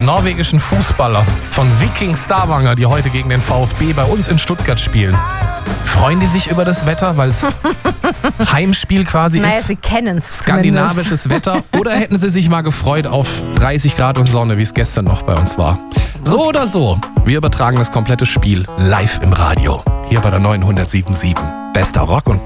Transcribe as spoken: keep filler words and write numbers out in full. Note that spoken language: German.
norwegischen Fußballer von Viking Stavanger, die heute gegen den VfB bei uns in Stuttgart spielen. Freuen die sich über das Wetter, weil es Heimspiel quasi Naja, ist? sie kennen es Skandinavisches Wetter. Oder hätten sie sich mal gefreut auf dreißig Grad und Sonne, wie es gestern noch bei uns war? So oder so, wir übertragen das komplette Spiel live im Radio. Hier bei der neunhundertsieben Komma sieben. Bester Rock und